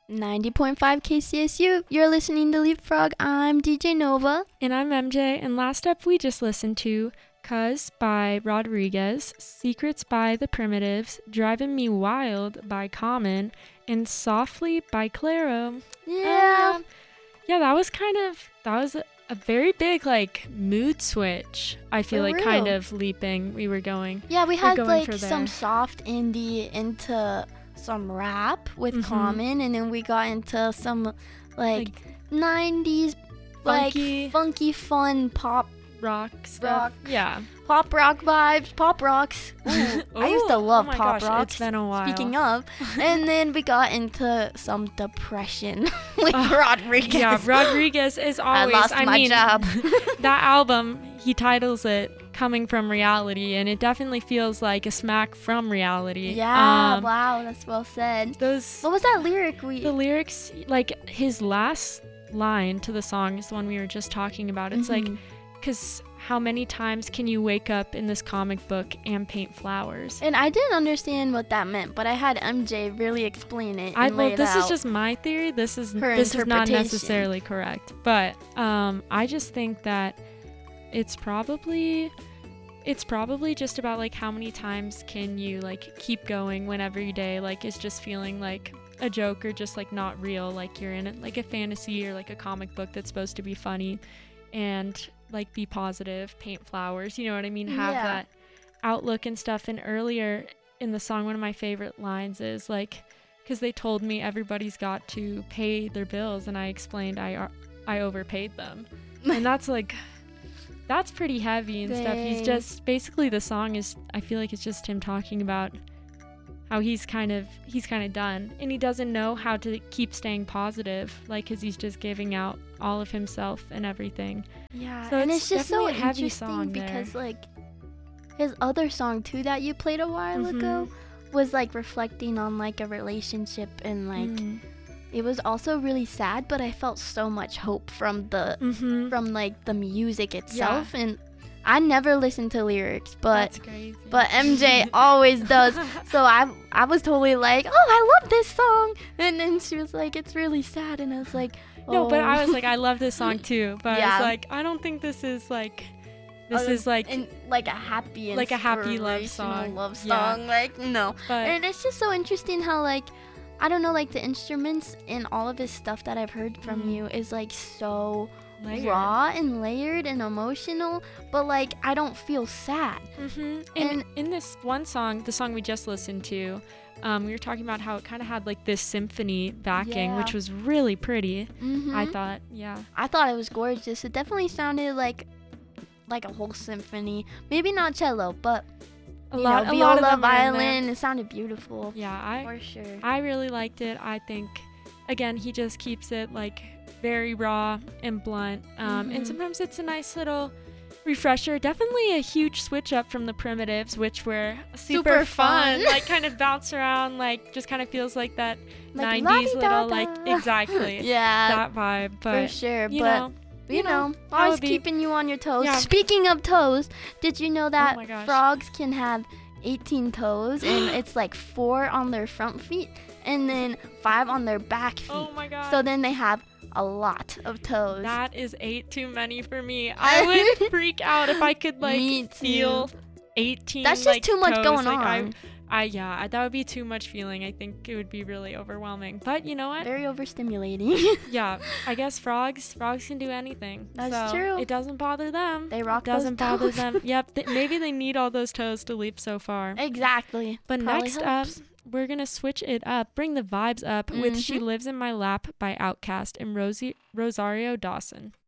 90.5 KCSU. You're listening to Leapfrog. I'm DJ Nova. And I'm MJ. And last up, we just listened to Cuz by Rodriguez, Secrets by The Primitives, Driving Me Wild by Common, and Softly by Clairo. Yeah. Yeah, that was a very big, mood switch. I feel For like real. kind of leaping. We were going. Yeah, we had going for some there. soft indie into some rap with Mhm. Common, and then we got into some Like, 90s funky funky fun pop rock stuff. rock. Yeah. Pop rock vibes, pop rocks. Ooh, I used to Ooh, love oh my pop gosh, rocks. It's been a while. Speaking of, and then we got into some depression with Rodriguez. Yeah, Rodriguez is always. I lost my job. That album, he titles it "Coming from Reality," and it definitely feels like a smack from reality. Yeah, wow, that's well said. Those What was that lyric the lyrics, like his last line to the song is the one we were just talking about. It's like, Mhm. because how many times can you wake up in this comic book and paint flowers? And I didn't understand what that meant, but I had MJ really explain it and lay it This is out. just my theory. This is Her not interpretation. necessarily correct, but I just think that it's probably just about like how many times can you like keep going when every day like is just feeling like a joke or just like not real, like you're in like a fantasy or like a comic book that's supposed to be funny, and like be positive, paint flowers, you know what I mean, have Yeah. that outlook and stuff. And earlier in the song, one of my favorite lines is like, because they told me everybody's got to pay their bills, and I explained I overpaid them. And that's like, that's pretty heavy and stuff. He's Dang. just, basically the song is, I feel like it's just him talking about how he's kind of done, and he doesn't know how to keep staying positive, like, because he's just giving out all of himself and everything. Yeah, So and it's it's just so definitely a heavy interesting song because there. like his other song too that you played a while Mhm. ago was like reflecting on like a relationship, and like Mm. it was also really sad, but I felt so much hope from the Mhm. from like the music itself. And I never listened to lyrics, but That's crazy. MJ always does. So I was totally like, oh, I love this song, and then she was like, it's really sad, and I was like, oh. No, but I was like, I love this song too, but I Yeah. was like, I don't think this is like, and like a happy, like a happy love inspirational song. love Yeah. song. Like no, but and it's just so interesting how like I don't know, like the instruments in all of his stuff that I've heard from Mhm. you is like so layered. raw and layered and emotional, but like I don't feel sad. Mm-hmm. And- And in this one song, the song we just listened to, we were talking about how it kind of had like this symphony backing, which Yeah. was really pretty. Mhm. I thought, yeah. I thought it was gorgeous. It definitely sounded like a whole symphony. Maybe not cello, but A you lot know, of viola, them are in there. violin. It sounded beautiful. Yeah, For sure. I really liked it. I think, again, he just keeps it like very raw and blunt. Mhm. And sometimes it's a nice little refresher. Definitely a huge switch up from the Primitives, which were super Super fun. like kind of bounce around, like just kind of feels like that Like 90s little, la-di-da-da. like, exactly. Yeah, That vibe. But, for sure. you But know, you know, that always would be- keeping you on your toes. Yeah. Speaking of toes, did you know that my gosh. frogs can have 18 toes, and it's like 4 on their front feet and then 5 on their back feet. oh my god. So then they have a lot of toes. That is 8 too many for me. I would freak out if I could Me like too. feel 18. That's just like, too much toes. going Like, on. Yeah, that would be too much feeling. I think it would be really overwhelming. But you know what? Very overstimulating. Yeah, I guess frogs can do anything. That's so true. It doesn't bother them. They rock It doesn't those bother toes. them. Yep, maybe they need all those toes to leap so far. Exactly. But Probably next helps. up, we're going to switch it up, bring the vibes up with She Mhm. Lives in My Lap by Outkast and Rosario Dawson.